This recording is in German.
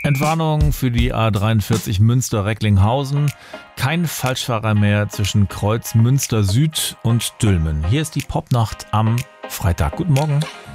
Entwarnung für die A43 Münster-Recklinghausen. Kein Falschfahrer mehr zwischen Kreuz Münster Süd und Dülmen. Hier ist die Popnacht am Freitag. Guten Morgen.